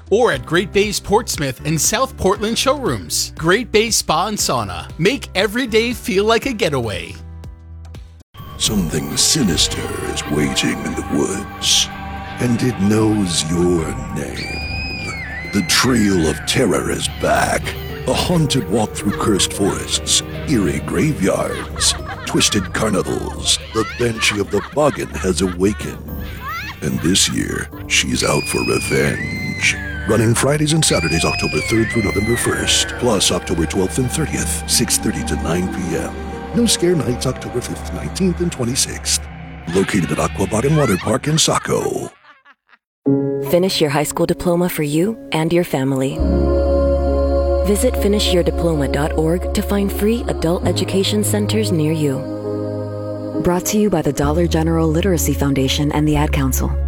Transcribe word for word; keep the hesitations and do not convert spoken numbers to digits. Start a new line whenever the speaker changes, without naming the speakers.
or at Great Bay's Portsmouth and South Portland showrooms. Great Bay Spa and Sauna. Make every day feel like a getaway.
Something sinister is waiting in the woods, and it knows your name. The Trail of Terror is back. A haunted walk through cursed forests, eerie graveyards, twisted carnivals. The Banshee of the Boggin has awakened. And this year, she's out for revenge. Running Fridays and Saturdays, October third through November first, plus October twelfth and thirtieth, six thirty to nine p.m. No Scare Nights, October fifth, nineteenth, and twenty-sixth. Located at Aqua Boggin Water Park in Saco.
Finish your high school diploma for you and your family. Visit finish your diploma dot org to find free adult education centers near you. Brought to you by the Dollar General Literacy Foundation and the Ad Council.